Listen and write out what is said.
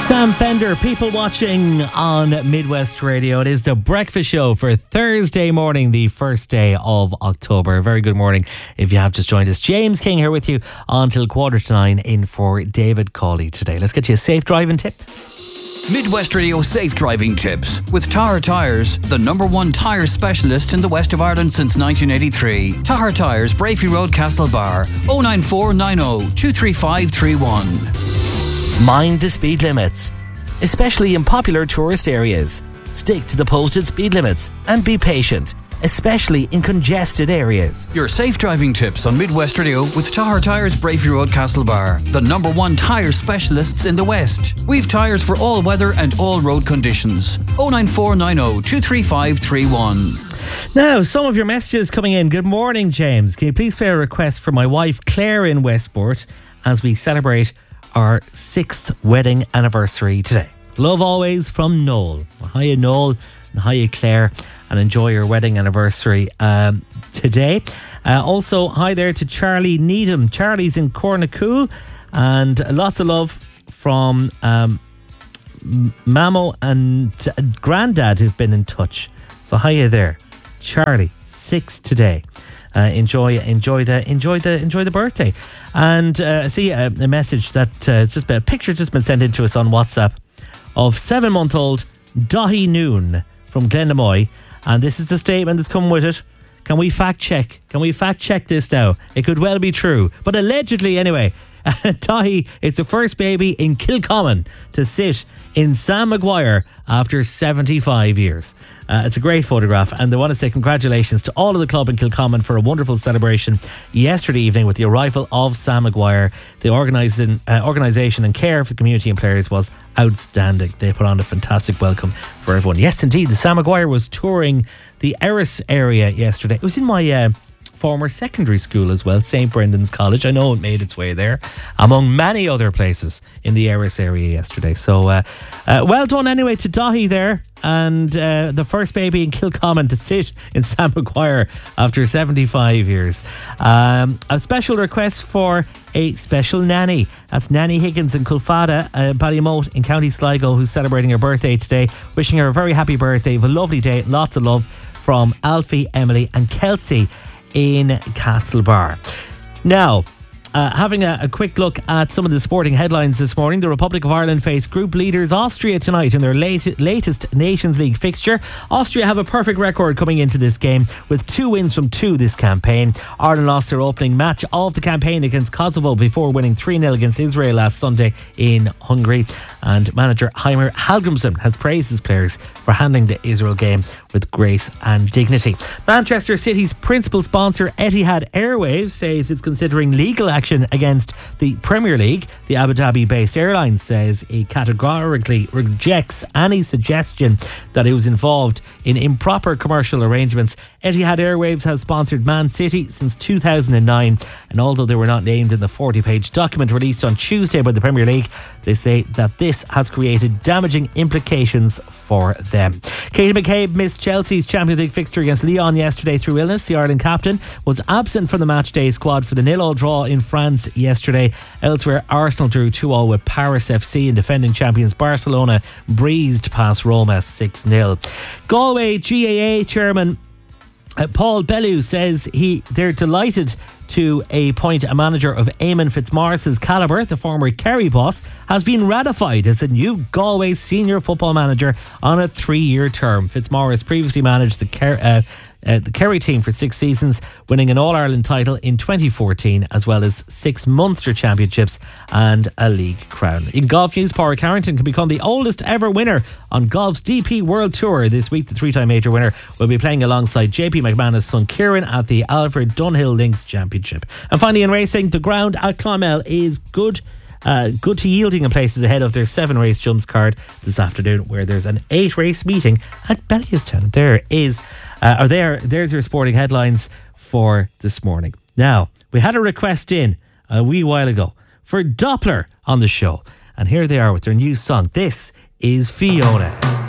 Sam Fender, people watching on Midwest Radio. It is the breakfast show for Thursday morning, the first day of October. Very good morning if you have just joined us. James King here with you until 8:45 in for David Cawley today. Let's get you a safe driving tip. Midwest Radio safe driving tips with Tahar Tyres, the #1 tyre specialist in the west of Ireland since 1983. Tahar Tyres, Brafey Road, Castlebar, 09490 23531. Mind the speed limits, especially in popular tourist areas. Stick to the posted speed limits and be patient, especially in congested areas. Your safe driving tips on Midwest Radio with Tahar Tyres, Brafey Road, Castlebar, the #1 tyre specialists in the West. We've tyres for all weather and all road conditions. 09490 23531. Now, some of your messages coming in. Good morning, James. Can you please play a request for my wife, Claire, in Westport as we celebrate our 6th wedding anniversary today? Love always from Noel. Hiya, Noel, and hiya, Claire, and enjoy your wedding anniversary today. Also, hi there to Charlie Needham. Charlie's in Cornacool, and lots of love from Mamo and Grandad who've been in touch. So hiya there, Charlie. 6 today. Enjoy the birthday. And I see a message that a picture just been sent in to us on WhatsApp of 7-month-old Dahi Noon from Glendamoy, and this is the statement that's come with it. Can we fact check this now? It could well be true, but allegedly anyway. Dahi is the first baby in Kilcommon to sit in Sam Maguire after 75 years. It's a great photograph, and they want to say congratulations to all of the club in Kilcommon for a wonderful celebration yesterday evening with the arrival of Sam Maguire. The organisation and care for the community and players was outstanding. They put on a fantastic welcome for everyone. Yes, indeed, the Sam Maguire was touring the Erris area yesterday. It was in my former secondary school as well, St. Brendan's College. I know it made its way there, among many other places in the Erris area yesterday. So well done anyway to Dahi there, and the first baby in Kilcommon to sit in Sam Maguire after 75 years. A special request for a special nanny. That's Nanny Higgins in Culfada, Ballymote in County Sligo, who's celebrating her birthday today. Wishing her a very happy birthday. Have a lovely day. Lots of love from Alfie, Emily and Kelsey in Castlebar. Now, having a quick look at some of the sporting headlines this morning. The Republic of Ireland face group leaders Austria tonight in their latest Nations League fixture. Austria have a perfect record coming into this game with 2 wins from 2 this campaign. Ireland lost their opening match of the campaign against Kosovo before winning 3-0 against Israel last Sunday in Hungary. And manager Heimer Hallgrimsson has praised his players for handling the Israel game with grace and dignity. Manchester City's principal sponsor Etihad Airways says it's considering legal action against the Premier League. The Abu Dhabi-based airline says it categorically rejects any suggestion that it was involved in improper commercial arrangements. Etihad Airways has sponsored Man City since 2009, and although they were not named in the 40-page document released on Tuesday by the Premier League, they say that this has created damaging implications for them. Katie McCabe missed Chelsea's Champions League fixture against Lyon yesterday through illness. The Ireland captain was absent from the matchday squad for the 0-0 draw in France yesterday. Elsewhere, Arsenal drew 2-2 with Paris FC, and defending champions Barcelona breezed past Roma 6-0. Galway GAA chairman Paul Bellew says they're delighted to appoint a manager of Eamon Fitzmaurice's calibre. The former Kerry boss has been ratified as the new Galway senior football manager on a 3-year term. Fitzmaurice previously managed the Kerry team for 6 seasons, winning an All-Ireland title in 2014, as well as 6 Munster championships and a league crown. In golf news, Pádraig Harrington can become the oldest ever winner on golf's DP World Tour. This week, the 3-time major winner will be playing alongside JP McManus' son Kieran at the Alfred Dunhill Links Championship. And finally, in racing, the ground at Clonmel is good to yielding in places ahead of their 7-race jumps card this afternoon, where there's an 8-race meeting at Bellewstown. There's your sporting headlines for this morning. Now, we had a request in a wee while ago for Doppler on the show, and here they are with their new song. This is Fiona.